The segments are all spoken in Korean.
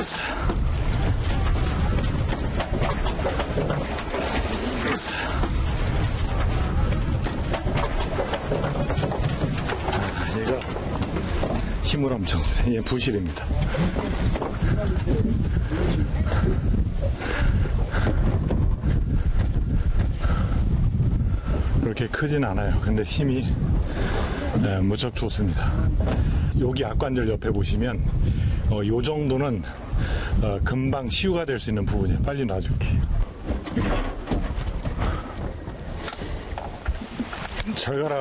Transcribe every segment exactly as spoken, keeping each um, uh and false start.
아, 얘가 힘을 엄청 세. 얘 부실입니다. 그렇게 크진 않아요. 근데 힘이 네, 무척 좋습니다. 여기 악관절 옆에 보시면 어, 요 정도는 어, 금방 치유가 될 수 있는 부분이에요. 빨리 놔줄게. 잘 가라.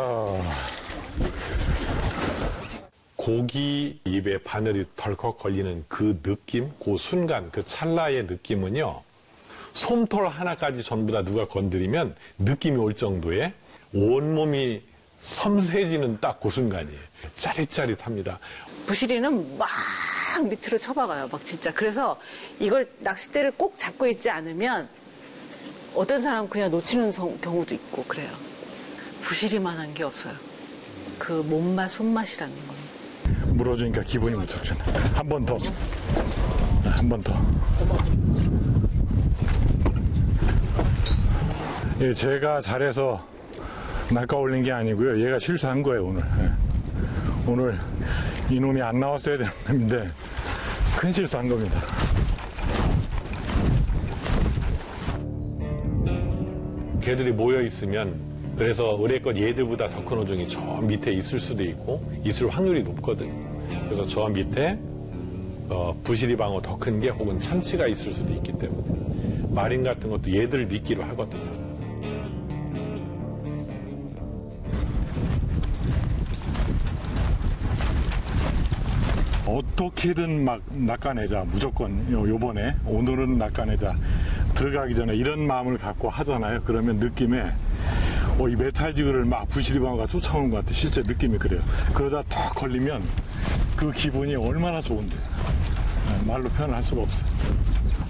고기 입에 바늘이 덜컥 걸리는 그 느낌, 그 순간, 그 찰나의 느낌은요, 솜털 하나까지 전부 다 누가 건드리면 느낌이 올 정도의 온몸이 섬세해지는 딱 그 순간이에요. 짜릿짜릿합니다. 부시리는 막 밑으로 쳐박아요. 막 진짜. 그래서 이걸 낚싯대를 꼭 잡고 있지 않으면 어떤 사람은 그냥 놓치는 성, 경우도 있고 그래요. 부시리만한 게 없어요. 그 몸맛, 손맛이라는 건. 물어주니까 기분이 무척 좋네. 한 번 더. 한 번 더. 예, 제가 잘해서 낚아 올린 게 아니고요. 얘가 실수한 거예요, 오늘. 예. 오늘 이놈이 안 나왔어야 되는데 큰 실수한 겁니다. 개들이 모여 있으면 그래서 의뢰껏 얘들보다 더 큰 어종이 저 밑에 있을 수도 있고 있을 확률이 높거든요. 그래서 저 밑에 어, 부시리방어 더 큰 게 혹은 참치가 있을 수도 있기 때문에 마린 같은 것도 얘들 미끼로 하거든요. 어떻게든 막 낚아내자. 무조건 요, 요번에 오늘은 낚아내자. 들어가기 전에 이런 마음을 갖고 하잖아요. 그러면 느낌에 어, 이 메탈지그를 막 부시리방어가 쫓아오는 것 같아. 실제 느낌이 그래요. 그러다 턱 걸리면 그 기분이 얼마나 좋은데 말로 표현할 수가 없어요.